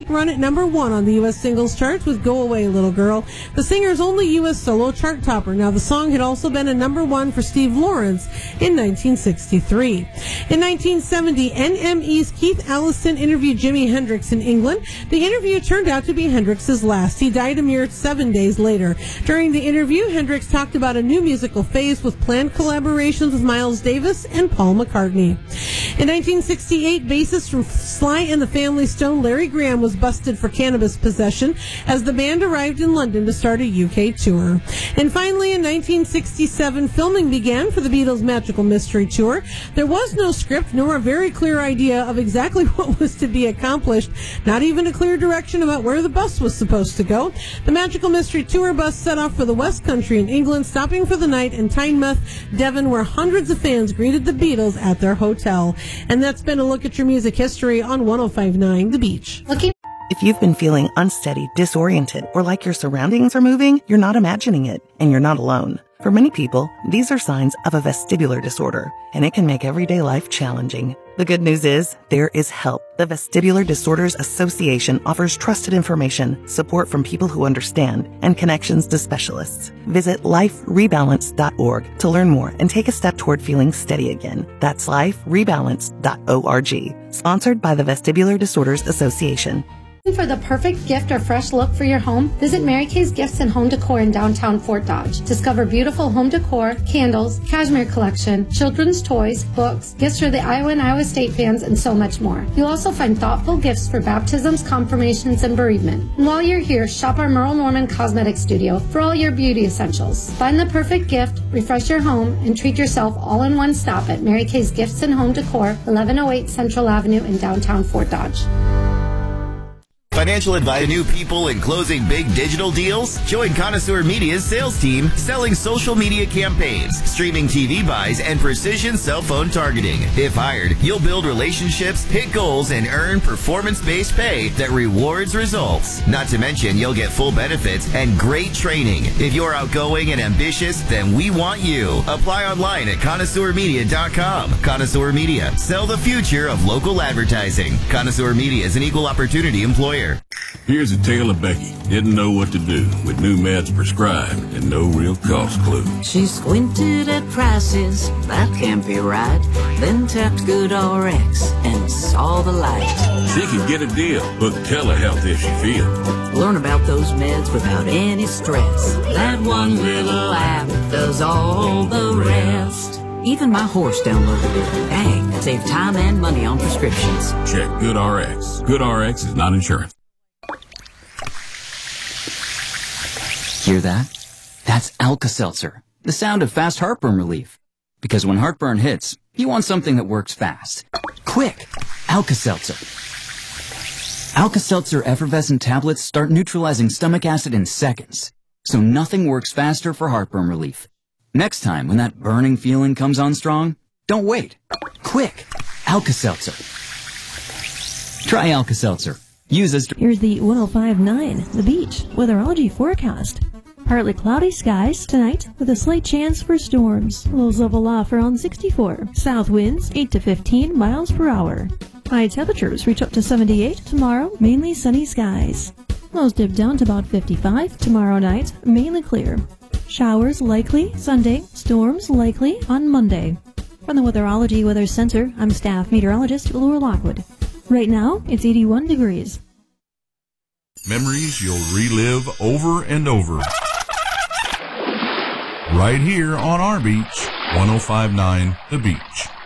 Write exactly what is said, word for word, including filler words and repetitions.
run at number one on the U S singles charts with Go Away, Little Girl, the singer's only U S solo chart topper. Now, the song had also been a number one for Steve Lawrence in nineteen sixty-three. In nineteen seventy, N M E's Keith Allison interviewed Jimi Hendrix in England. The interview turned out to be Hendrix's last. He died a mere seven days later. During the interview, Hendrix talked about a new musical phase with planned collaborations with Miles Davis and Paul McCartney. In nineteen sixty-eight, bassist from Sly and the Family Stone, Larry Graham, was busted for cannabis possession as the band arrived in London to start a U K tour. And finally, in nineteen sixty-seven, filming began for the Beatles' Magical Mystery Tour. There was no script nor a very clear idea of exactly what was to be accomplished, not even a clear direction about where the bus was supposed to go. The Magical Mystery Tour bus set off for the West Country in England, stopping for the night in Tynemouth, Devon, where hundreds of fans greeted the Beatles at their hotel. And that's been a look at your music history on one oh five point nine The Beach. Looking- If you've been feeling unsteady, disoriented, or like your surroundings are moving, you're not imagining it, and you're not alone. For many people, these are signs of a vestibular disorder, and it can make everyday life challenging. The good news is, there is help. The Vestibular Disorders Association offers trusted information, support from people who understand, and connections to specialists. Visit life rebalance dot org to learn more and take a step toward feeling steady again. That's life rebalance dot org. Sponsored by the Vestibular Disorders Association. For the perfect gift or fresh look for your home, visit Mary Kay's Gifts and Home Decor in downtown Fort Dodge. Discover beautiful home decor, candles, cashmere collection, children's toys, books, gifts for the Iowa and Iowa State fans, and so much more. You'll also find thoughtful gifts for baptisms, confirmations, and bereavement. And while you're here, shop our Merle Norman Cosmetic Studio for all your beauty essentials. Find the perfect gift, refresh your home, and treat yourself all in one stop at Mary Kay's Gifts and Home Decor, eleven oh eight Central Avenue in downtown Fort Dodge. Financial advice to new people and closing big digital deals? Join Connoisseur Media's sales team selling social media campaigns, streaming T V buys, and precision cell phone targeting. If hired, you'll build relationships, hit goals, and earn performance-based pay that rewards results. Not to mention, you'll get full benefits and great training. If you're outgoing and ambitious, then we want you. Apply online at connoisseur media dot com. Connoisseur Media. Sell the future of local advertising. Connoisseur Media is an equal opportunity employer. Here's a tale of Becky. Didn't know what to do with new meds prescribed and no real cost clue. She squinted at prices, that can't be right. Then tapped GoodRx and saw the light. She could get a deal, book telehealth if she feels. Learn about those meds without any stress. That one little app does all the rest. Even my horse downloaded it. Dang, that saved time and money on prescriptions. Check GoodRx. GoodRx is not insurance. Hear that? That's Alka-Seltzer, the sound of fast heartburn relief. Because when heartburn hits, you want something that works fast. Quick! Alka-Seltzer. Alka-Seltzer effervescent tablets start neutralizing stomach acid in seconds, so nothing works faster for heartburn relief. Next time when that burning feeling comes on strong, don't wait. Quick! Alka-Seltzer. Try Alka-Seltzer. Use as... Here's the one oh five point nine The Beach weatherology forecast. Partly cloudy skies tonight with a slight chance for storms. Lows level off around sixty-four. South winds eight to fifteen miles per hour. High temperatures reach up to seventy-eight tomorrow, mainly sunny skies. Lows dip down to about fifty-five tomorrow night, mainly clear. Showers likely Sunday, storms likely on Monday. From the Weatherology Weather Center, I'm staff meteorologist Laura Lockwood. Right now, it's eighty-one degrees. Memories you'll relive over and over. Right here on our beach, one oh five point nine The Beach.